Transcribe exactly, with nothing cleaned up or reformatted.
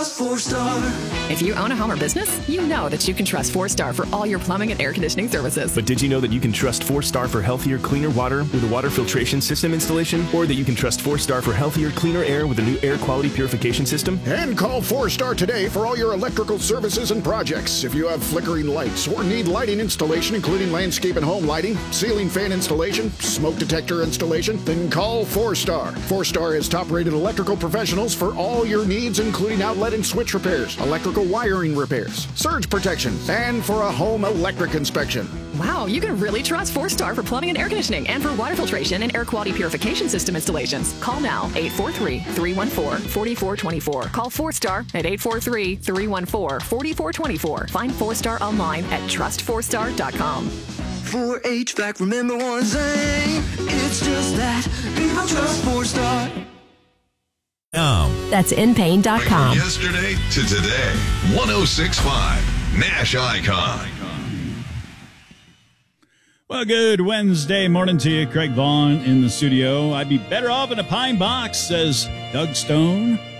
trust Four Star. If you own a home or business, you know that you can trust Four Star for all your plumbing and air conditioning services. But did you know that you can trust Four Star for healthier, cleaner water with a water filtration system installation? Or that you can trust Four Star for healthier, cleaner air with a new air quality purification system? And call Four Star today for all your electrical services and projects. If you have flickering lights or need lighting installation, including landscape and home lighting, ceiling fan installation, smoke detector installation, then call Four Star. Four Star has top-rated electrical professionals for all your needs, including outlet and switch repairs, electrical wiring repairs, surge protection, and for a home electric inspection. Wow, you can really trust Four Star for plumbing and air conditioning and for water filtration and air quality purification system installations. Call now, eight four three, three one four, four four two four. Call Four Star at eight four three, three one four, four four two four. Find Four Star online at trust four star dot com. For H V A C, remember one thing, it's just that people trust Four Star. Now, that's in pain dot com. Yesterday to today, one oh six point five, Nash Icon. Well, good Wednesday morning to you. Craig Vaughn in the studio. I'd be better off in a pine box, says Doug Stone.